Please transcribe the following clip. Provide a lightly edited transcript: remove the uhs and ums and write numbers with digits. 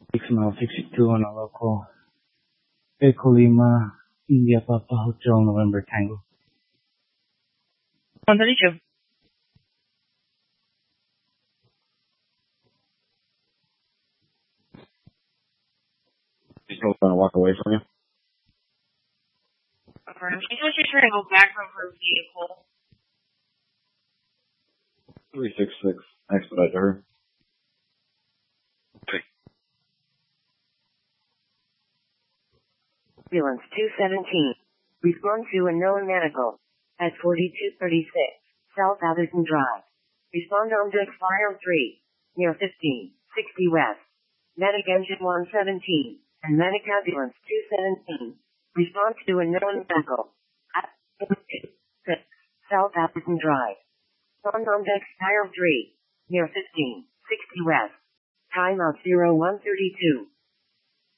6 mile 62 on a local. Echo Lima, India Papa Hotel, November Tango. Underneath. He's still trying to walk away from you. She's actually trying to go back from her vehicle. 366, expedite to her. Ambulance 217. Respond to unknown medical. At 4236 South Atherton Drive. Respond on deck file 3. Near 1560 West. Medic engine 117. And medic ambulance 217. Respond to unknown medical. At 4236 South Atherton Drive. Respond on deck file 3. Near 1560 West. Time out 0132.